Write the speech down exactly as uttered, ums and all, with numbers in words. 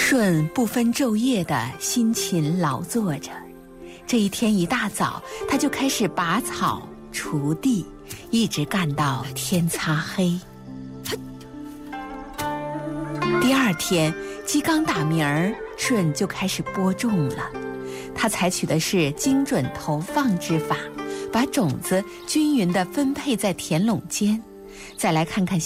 舜不分昼夜地辛勤劳作着，这一天一大早，他就开始拔草、锄地，一直干到天擦黑。第二天，鸡刚打鸣儿，舜就开始播种了。他采取的是精准投放之法，把种子均匀地分配在田垄间。再来看看